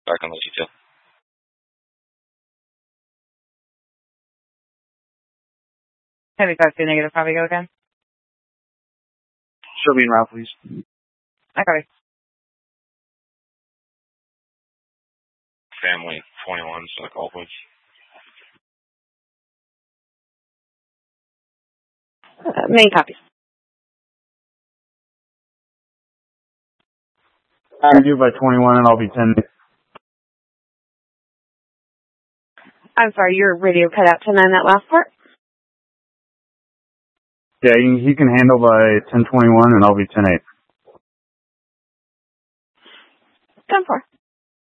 Back on the detail. Heavy 5-2 negative, probably go again. Show me en route, please. I got it. Family 21, so call please. Main copies. I'm due by 21 and I'll be 10. I'm sorry, your radio cut out 10-9, that last part? Yeah, he can handle by 10:21 and I'll be 10:8. 10-4.